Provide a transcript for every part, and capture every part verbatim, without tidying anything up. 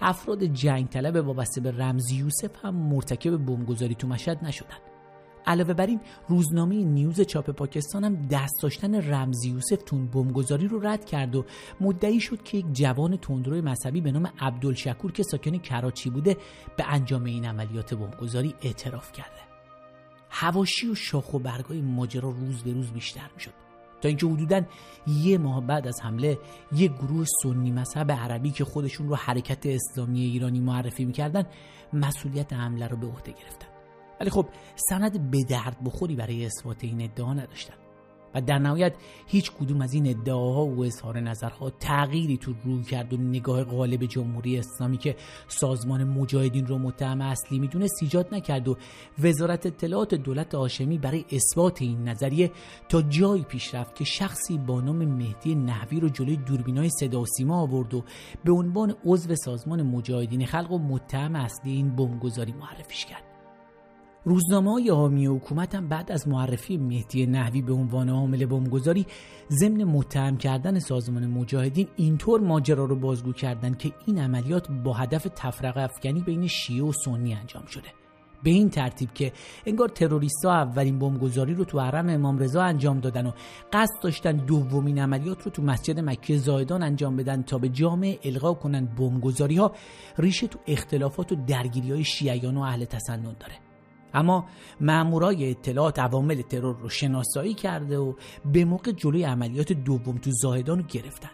افراد جنگ طلب وابسته به رمزی یوسف هم مرتکب بمبگذاری تو مشهد نشدن. علاوه بر این روزنامه نیوز چاپ پاکستان هم دست داشتن رمزی یوسف تو بمبگذاری رو رد کرد و مدعی شد که یک جوان تندروی مذهبی به نام عبدالشکور که ساکن کراچی بوده به انجام این عملیات بمبگذاری اعتراف کرده. حواشی و شاخ و برگای ماجرا روز به روز بیشتر میشد تا اینکه حدوداً یه ماه بعد از حمله یک گروه سنی مذهب عربی که خودشون رو حرکت اسلامی ایرانی معرفی میکردن مسئولیت حمله رو به عهده گرفتن. ولی خب سند به درد بخوری برای اثبات این ادعا نداشتن و در نهایت هیچ کدوم از این ادعاها و اظهار نظرها تغییری تو روی کرد و نگاه غالب جمهوری اسلامی که سازمان مجاهدین رو متهم اصلی میدونست ایجاد نکرد و وزارت اطلاعات دولت هاشمی برای اثبات این نظریه تا جایی پیش رفت که شخصی با نام مهدی نحوی رو جلوی دوربینای صدا و سیما آورد و به عنوان عضو سازمان مجاهدین خلق و متهم اصلی این بمبگذاری معرفیش کرد. روزنامه‌های حامی حکومت هم بعد از معرفی مهدی نحوی به عنوان عامل بمبگذاری ضمن متهم کردن سازمان مجاهدین اینطور ماجرا رو بازگو کردن که این عملیات با هدف تفرقه افکنی بین شیعه و سنی انجام شده، به این ترتیب که انگار تروریست‌ها اولین بمبگذاری رو تو حرم امام رضا انجام دادن و قصد داشتن دومین عملیات رو تو مسجد مکه زاهدان انجام بدن تا به جامعه القا کنن بمبگذاری‌ها ریشه تو اختلافات و درگیری‌های شیعیان و اهل تسنن داره. اما مامورای اطلاعات عوامل ترور رو شناسایی کرده و به موقع جلوی عملیات دوم تو زاهدان رو گرفتن.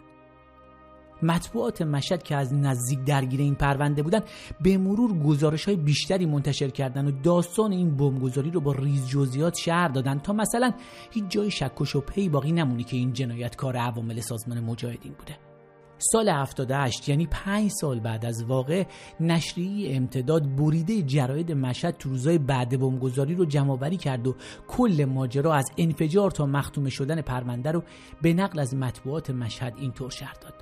مطبوعات مشهد که از نزدیک درگیر این پرونده بودن به مرور گزارش‌های بیشتری منتشر کردن و داستان این بمبگذاری رو با ریز جزئیات شرح دادن تا مثلا هیچ جای شک و شبهه‌ای باقی نمونه که این جنایتکار عوامل سازمان مجاهدین بوده. سال هفتاد و هشت یعنی پنج سال بعد از واقع، نشریه امتداد بریده جراید مشهد تو روزهای بعد بمبگذاری رو جمع‌آوری کرد و کل ماجرا از انفجار تا مختومه شدن پرونده رو به نقل از مطبوعات مشهد اینطور شرح داد: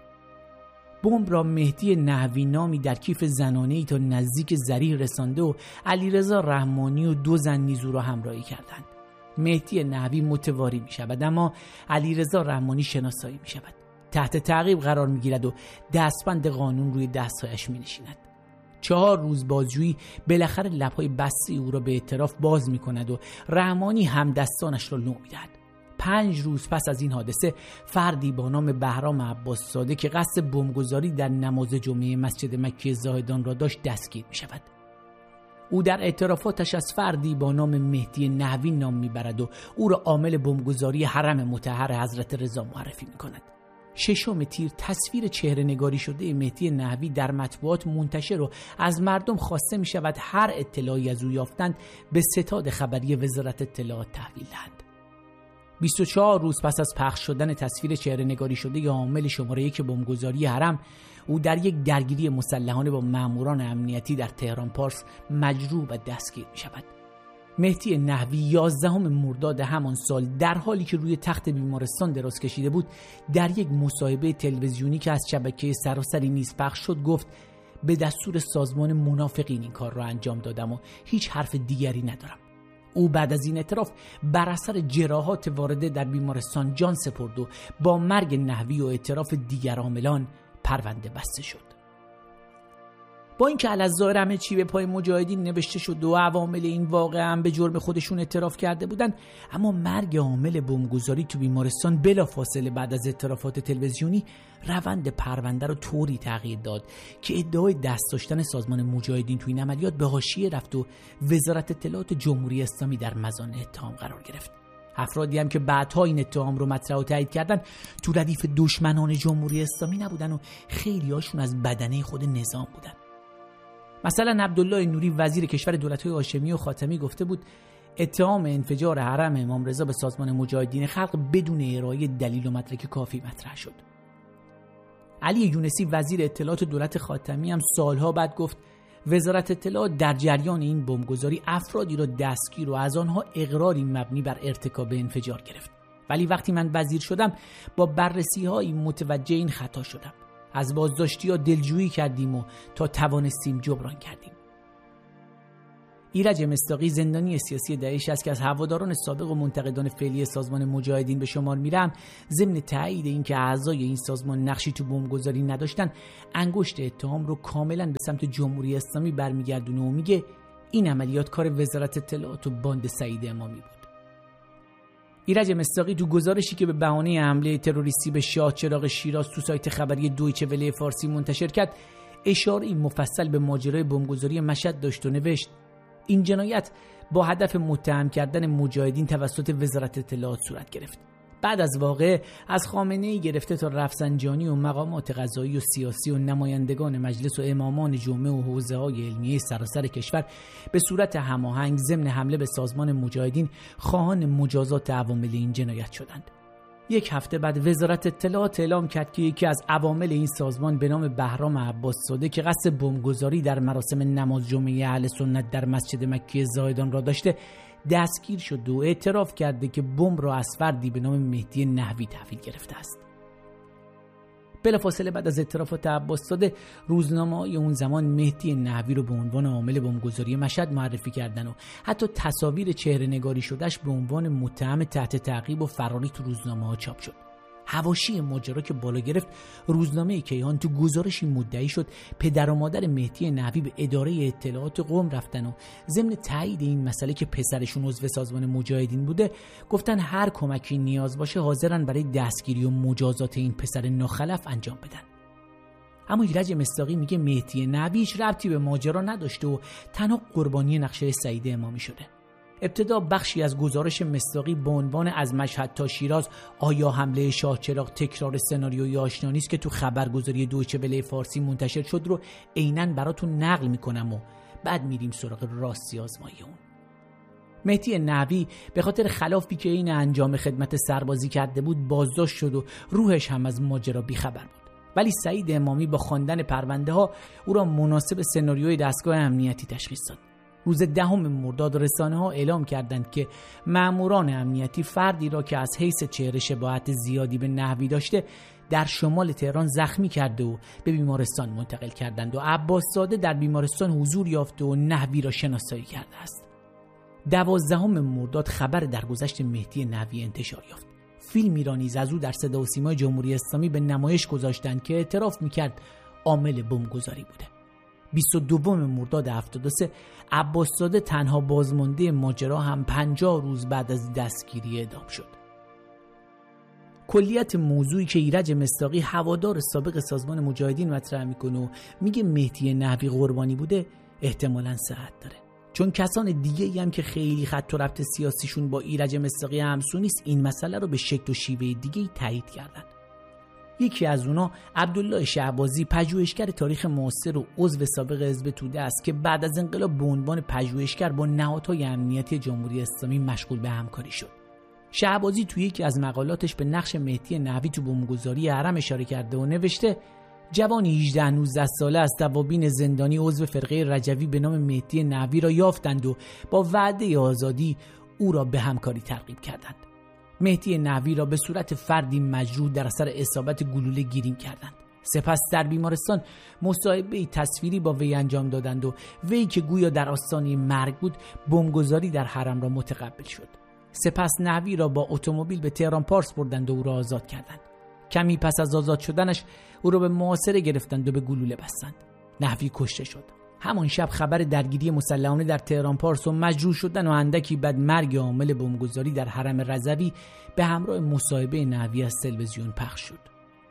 بمب را مهدی نحوی نامی در کیف زنانه‌ای تا نزدیک ذریح رسانده و علیرضا رحمانی و دو زن نیز او را همراهی کردند. مهدی نحوی متواری می شود اما علیرضا رحمانی شناسایی می شود. تحت تعقیب قرار می گیرد و دستبند قانون روی دستهایش می نشیند. چهار روز بازجویی بالاخره لبهای بسته او را به اعتراف باز می کند و رحمانی هم دستانش را لو می دهد. پنج روز پس از این حادثه فردی با نام بهرام عباس زاده که قصد بمبگذاری در نماز جمعه مسجد مکه زاهدان را داشت دستگیر می شود. او در اعترافاتش از فردی با نام مهدی نحوی نام می برد و او را عامل بمبگذاری حرم مطهر حضرت رضا معرفی می کند. ششم تیر تصویر چهره نگاری شده مهدی نحوی در مطبوعات منتشر و از مردم خواسته می شود هر اطلاعی از او یافتند به ستاد خبری وزارت اطلاعات تحویل دهند. بیست و چهار روز پس از پخش شدن تصویر چهره نگاری شده عامل شماره یک بمبگذاری حرم، او در یک درگیری مسلحانه با ماموران امنیتی در تهران پارس مجروح و دستگیر می شود. مهدی نحوی یازدهم مرداد همان سال در حالی که روی تخت بیمارستان دراز کشیده بود در یک مصاحبه تلویزیونی که از شبکه سراسری نیز پخش شد گفت: به دستور سازمان منافقین این کار را انجام دادم و هیچ حرف دیگری ندارم. او بعد از این اعتراف بر اثر جراحات وارده در بیمارستان جان سپرد و با مرگ نحوی و اعتراف دیگر عاملان پرونده بسته شد. با اینکه علی‌الظاهر همه چی به پای مجاهدین نوشته شد و عوامل این واقعه هم به جرم خودشون اعتراف کرده بودن، اما مرگ عامل بمبگذاری تو بیمارستان بلافاصله بعد از اعترافات تلویزیونی روند پرونده رو طوری تغییر داد که ادعای دست داشتن سازمان مجاهدین تو این عملیات به حاشیه رفت و وزارت اطلاعات جمهوری اسلامی در مزان اتهام قرار گرفت. افرادی هم که بعدها این اتهام رو مطرح و تایید کردن تو ردیف دشمنان جمهوری اسلامی نبودن و خیلی هاشون از بدنه خود نظام بودن. مثلا عبدالله نوری وزیر کشور دولت‌های هاشمی و خاتمی گفته بود اتهام انفجار حرم امام رضا به سازمان مجاهدین خلق بدون ارائه دلیل و مدرک کافی مطرح شد. علی یونسی وزیر اطلاعات دولت خاتمی هم سالها بعد گفت وزارت اطلاعات در جریان این بمبگذاری افرادی را دستگیر و از آنها اقراری مبنی بر ارتکاب انفجار گرفت. ولی وقتی من وزیر شدم با بررسی‌های متوجه این خطا شدم. از بازداشتی‌ها دلجویی کردیم و تا توانستیم جبران کردیم. ایرج مصداقی، زندانی سیاسی داعش است که از هواداران سابق و منتقدان فعلی سازمان مجاهدین به شمار میرم، ضمن تایید اینکه اعضای این سازمان نقشی تو بمبگذاری نداشتن، انگشت اتهام رو کاملا به سمت جمهوری اسلامی برمیگردونه و میگه این عملیات کار وزارت اطلاعات و باند سعید امامی بود. ایرج مصداقی تو گزارشی که به بهانه حمله تروریستی به شاه چراغ شیراز تو سایت خبری دویچه وله فارسی منتشر کرد، اشاره مفصل به ماجرای بمبگذاری مشهد داشت و نوشت این جنایت با هدف متهم کردن مجاهدین توسط وزارت اطلاعات صورت گرفت. بعد از واقعه از خامنه‌ای گرفته تا رفسنجانی و مقامات قضایی و سیاسی و نمایندگان مجلس و امامان جمعه و حوزه‌های علمیه سراسر کشور به صورت هماهنگ ضمن حمله به سازمان مجاهدین خواهان مجازات عوامل این جنایت شدند. یک هفته بعد وزارت اطلاعات اعلام کرد که یکی از عوامل این سازمان به نام بهرام عباس‌زاده که قصد بمبگذاری در مراسم نماز جمعه اهل سنت در مسجد مکی زاهدان را داشته، دستگیر شد و اعتراف کرده که بمب را از فردی به نام مهدی نحوی تحویل گرفته است. بلافاصله بعد از اعترافات عباس‌زاده، روزنامه‌های اون زمان مهدی نحوی رو به عنوان عامل بمبگذاری مشهد معرفی کردن و حتی تصاویر چهره‌نگاری شدهش به عنوان متهم تحت تعقیب و فراری تو روزنامه‌ها چاپ شد. حواشی ماجرا که بالا گرفت، روزنامه کیهان تو گزارشی مدعی شد پدر و مادر مهدی نحوی به اداره اطلاعات قم رفتن و ضمن تایید این مسئله که پسرشون عضو سازمان مجاهدین بوده، گفتن هر کمکی نیاز باشه حاضرن برای دستگیری و مجازات این پسر ناخلف انجام بدن. اما ایرج مصداقی میگه مهدی نحوی هیچ ربطی به ماجرا نداشته و تنها قربانی نقشه سعید امامی شده. ابتدا بخشی از گزارش مصداقی با عنوان از مشهد تا شیراز آیا حمله شاه چراغ تکرار سناریوی آشنا نیست که تو خبرگزاری دویچه وله فارسی منتشر شد رو عیناً براتون نقل میکنم و بعد میریم سراغ راستی آزمایی اون. مهدی نحوی به خاطر خلافی که این انجام خدمت سربازی کرده بود بازداشت شد و روحش هم از ماجرا بیخبر بود. ولی سعید امامی با خواندن پرونده ها او را مناسب سناریوی دستگاه امنیتی تشخیص داد. روز دهم مرداد رسانه‌ها اعلام کردند که ماموران امنیتی فردی را که از حیث چهره شباهت زیادی به نحوی داشته در شمال تهران زخمی کرده و به بیمارستان منتقل کردند و عباس‌زاده در بیمارستان حضور یافته و نحوی را شناسایی کرده است. دوازدهم مرداد خبر درگذشت مهدی نحوی انتشار یافت. فیلمی را نیز از او در صدا و سیمای جمهوری اسلامی به نمایش گذاشتند که اعتراف می‌کرد عامل بمبگذاری بوده. بیست و دوم مرداد هفتاد و سه عباس‌زاده تنها بازمانده ماجرا هم پنجاه روز بعد از دستگیری اعدام شد. کلیت موضوعی که ایرج مصداقی هوادار سابق سازمان مجاهدین مطرح میکنه و میگه مهدی نحوی قربانی بوده احتمالاً صحت داره، چون کسان دیگه‌ای هم که خیلی خط و ربط سیاسیشون با ایرج مصداقی همسو نیست این مسئله رو به شکل و شیوه دیگه‌ای تایید کردن. یکی از اونا عبدالله شعبازی، پژوهشگر تاریخ معاصر و عضو سابق حزب توده است که بعد از انقلاب به عنوان پژوهشگر با نهادهای امنیتی جمهوری اسلامی مشغول به همکاری شد. شعبازی توی یکی از مقالاتش به نقش مهدی نحوی تو بمبگذاری حرم اشاره کرده و نوشته جوانی هجده نوزده ساله از توابین زندانی عضو فرقه رجوی به نام مهدی نحوی را یافتند و با وعده آزادی او را به همکاری ترغیب کردند. مهدی نحوی را به صورت فردی مجروح در اثر اصابت گلوله گیریم کردند. سپس در بیمارستان مصاحبه‌ای تصویری با وی انجام دادند و وی که گویا در آستانه مرگ بود بمبگذاری در حرم را متقبل شد. سپس نحوی را با اتومبیل به تهران پارس بردند و او را آزاد کردند. کمی پس از آزاد شدنش او را به محاصره گرفتند و به گلوله بستند. نحوی کشته شد. همان شب خبر درگیری مسلحانه در تهران پارس و مجروح شدن و اندکی بعد مرگ عامل بمبگذاری در حرم رضوی به همراه مصاحبه نحوی از تلویزیون پخش شد.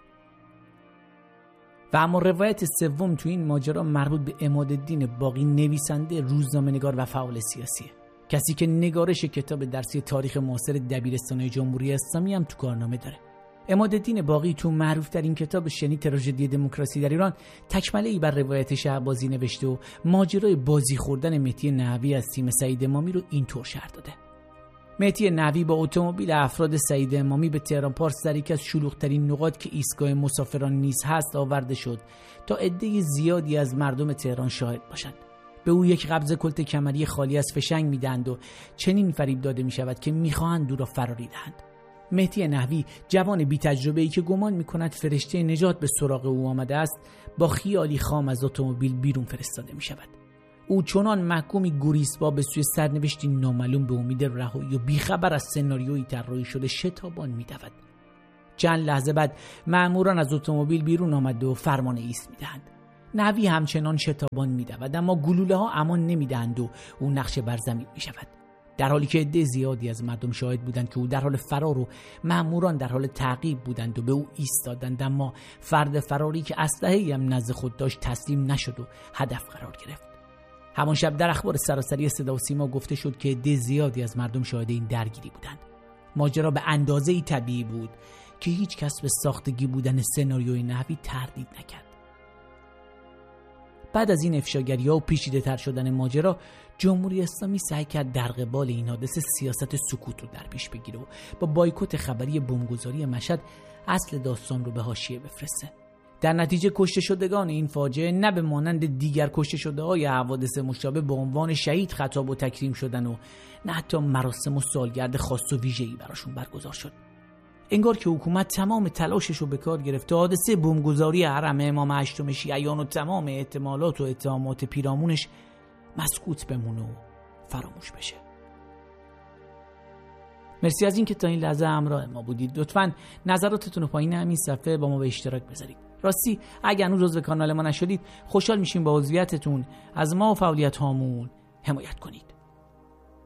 و اما روایت سوم تو این ماجرا مربوط به عمادالدین باقی، نویسنده، روزنامه‌نگار و فعال سیاسیه. کسی که نگارش کتاب درسی تاریخ معاصر دبیرستان جمهوری اسلامی هم تو کارنامه داره. عمادالدین باقی تو معروف‌ترین کتاب شنی تراژدی دموکراسی در ایران تکمله‌ای بر روایت شعبازی نوشته و ماجرای بازی خوردن مهدی نحوی از تیم سعید امامی رو اینطور شرح داده. مهدی نحوی با اتومبیل افراد سعید امامی به تهران پارس در یکی از شلوغ‌ترین نقاط که ایستگاه مسافران نیز هست آورده شد تا عده زیادی از مردم تهران شاهد باشند. به او یک قبض کلت کمری خالی از فشنگ میدند و چنین فریب داده می شود که میخواهند او را فراری دهند. مهدی نحوی، جوان بی تجربه‌ای که گمان می‌کند فرشته نجات به سراغ او آمده است، با خیالی خام از اتومبیل بیرون فرستاده می‌شود. او چنان محکومی گریزپا به سوی سرنوشتی نامعلوم به امید رهایی و بیخبر از سناریویی طراحی شده شتابان می‌دود. چند لحظه بعد مأموران از اتومبیل بیرون آمده و فرمان ایست می‌دهند. نوی همچنان شتابان می‌دود، اما گلوله‌ها امان نمی‌دهند و او نقش بر زمین می‌شود، در حالی که عده زیادی از مردم شاهد بودند که او در حال فرار و مأموران در حال تعقیب بودند و به او ایستادند، اما فرد فراری که اسلحه‌ای هم نزد خود داشت تسلیم نشد و هدف قرار گرفت. همان شب در اخبار سراسری صدا و سیما گفته شد که عده زیادی از مردم شاهد این درگیری بودند. ماجرا به اندازه‌ای طبیعی بود که هیچ کس به ساختگی بودن سناریوی نحوی تردید نکرد. بعد از این افشاگری‌ها و پیچیده‌تر شدن ماجرا، جمهوری اسلامی سعی کرد در قبال این حادثه سیاست سکوت رو در پیش بگیره و با بایکوت خبری بمبگذاری مشهد اصل داستان رو به حاشیه بفرسته. در نتیجه کشته شدگان این فاجعه نه به مانند دیگر کشته شده‌های حوادث مشابه به عنوان شهید خطاب و تکریم شدن و نه حتی مراسم و سالگرد خاص و ویژه‌ای براشون برگزار شد. انگار که حکومت تمام تلاشش رو به کار گرفت تا حادثه بمبگذاری حرم امام هشتم شیعیان و تمام احتمالات و اتهامات پیرامونش مسکوت بمونه و فراموش بشه. مرسی از این که تا این لحظه همراه ما بودید. لطفاً نظراتتون رو پایین همین صفحه با ما به اشتراک بذارید. راستی اگر هنوز عضو کانال ما نشدید، خوشحال میشیم با عضویتتون از ما و فعالیت هامون حمایت کنید.